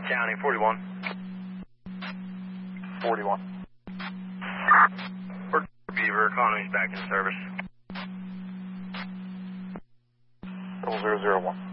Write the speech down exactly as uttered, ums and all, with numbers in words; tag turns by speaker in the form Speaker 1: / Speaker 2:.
Speaker 1: County, forty-one.
Speaker 2: forty-one.
Speaker 1: Fort Beaver, economy's back in service.
Speaker 2: Double zero zero one.